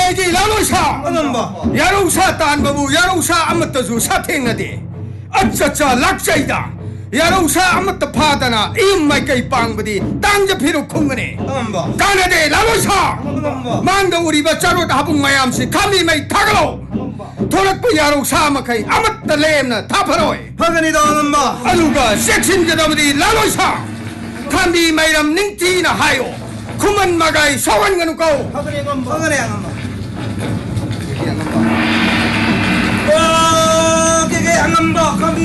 내기 라노샤 야롱사 딴거부 야롱사 아무것도 사탱나디 어쩌쩌 락자이다 야롱사 아무것도 파다나 이음마이까이 빵부디 땅접히로 콩거네 까나데 라노샤 망도 우리 바짜로 다붕마야암시 감히마이 타가로 도락부 야롱사 아마카이 아무것도 레엠나 타파로이 파근이다 엄마 아누가 섹신가다부디 라노샤 감히마이람 닝티나 하요 그만 마가이 사완가누까오 파근이 엄마 와 그게 안 엄마